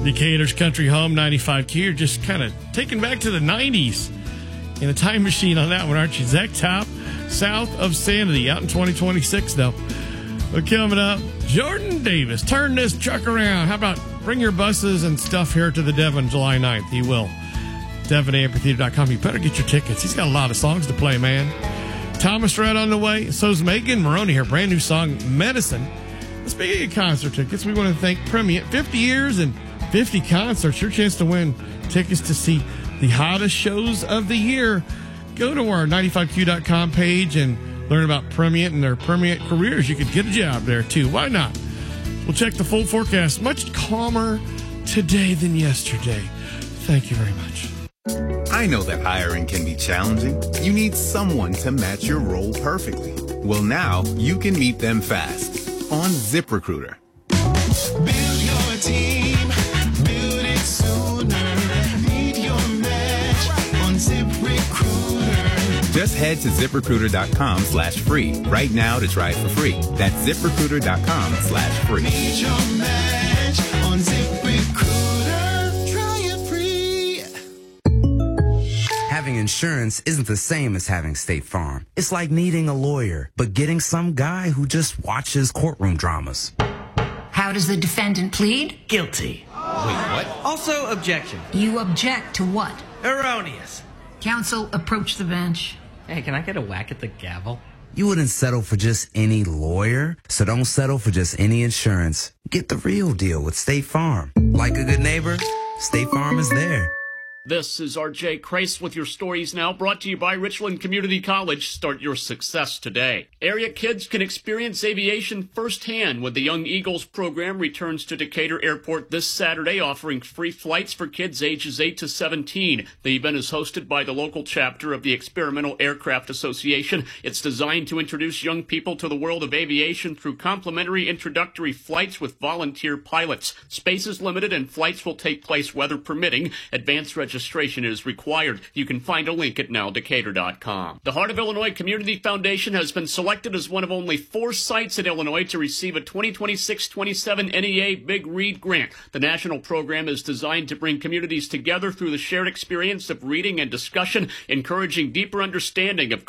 Decatur's Country Home 95Q. You're just kind of taken back to the 90s in a time machine on that one, aren't you? Zach Top, South of Sanity, out in 2026, though. But coming up, Jordan Davis, turn this truck around. How about bring your buses and stuff here to the Devon July 9th? He will. DevonAmphitheater.com. You better get your tickets. He's got a lot of songs to play, man. Thomas Rhett on the way. So's Megan Maroney, her brand new song, Medicine. Speaking of concert tickets, we want to thank Premium. 50 years and 50 concerts. Your chance to win tickets to see the hottest shows of the year. Go to our 95q.com page and learn about Premium and their Premium careers. You could get a job there, too. Why not? We'll check the full forecast. Much calmer today than yesterday. Thank you very much. I know that hiring can be challenging. You need someone to match your role perfectly. Well, now you can meet them fast on ZipRecruiter. Build your team, build it sooner. Meet your match on ZipRecruiter. Just head to ZipRecruiter.com/free right now to try it for free. That's ZipRecruiter.com/free. Meet your match on ZipRecruiter. Try it free. Having insurance isn't the same as having State Farm. It's like needing a lawyer, but getting some guy who just watches courtroom dramas. How does the defendant plead? Guilty. Wait, what? Also, objection. You object to what? Erroneous. Counsel, approach the bench. Hey, can I get a whack at the gavel? You wouldn't settle for just any lawyer, so don't settle for just any insurance. Get the real deal with State Farm. Like a good neighbor, State Farm is there. This is R.J. Kreis with your stories now, brought to you by Richland Community College. Start your success today. Area kids can experience aviation firsthand when the Young Eagles program returns to Decatur Airport this Saturday, offering free flights for kids ages 8 to 17. The event is hosted by the local chapter of the Experimental Aircraft Association. It's designed to introduce young people to the world of aviation through complimentary introductory flights with volunteer pilots. Space is limited and flights will take place weather permitting. Advanced registration is required. You can find a link at nowdecatur.com. The Heart of Illinois Community Foundation has been selected as one of only 4 sites in Illinois to receive a 2026-27 NEA Big Read grant. The national program is designed to bring communities together through the shared experience of reading and discussion, encouraging deeper understanding of